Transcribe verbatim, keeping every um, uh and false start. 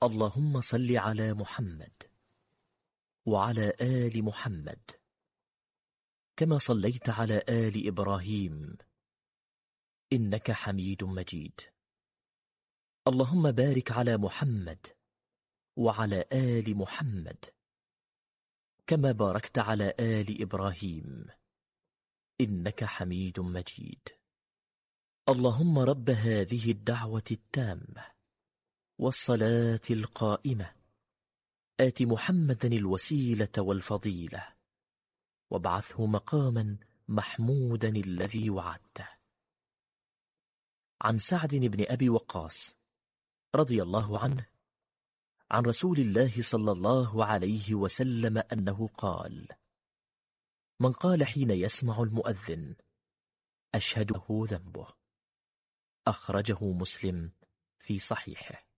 اللهم صل على محمد وعلى آل محمد كما صليت على آل إبراهيم إنك حميد مجيد. اللهم بارك على محمد وعلى آل محمد كما باركت على آل إبراهيم إنك حميد مجيد. اللهم رب هذه الدعوة التامة والصلاة القائمة آت محمدا الوسيلة والفضيلة وابعثه مقاما محمودا الذي وعدته. عن سعد بن أبي وقاص رضي الله عنه عن رسول الله صلى الله عليه وسلم أنه قال: من قال حين يسمع المؤذن أشهد له ذنبه. أخرجه مسلم في صحيحه.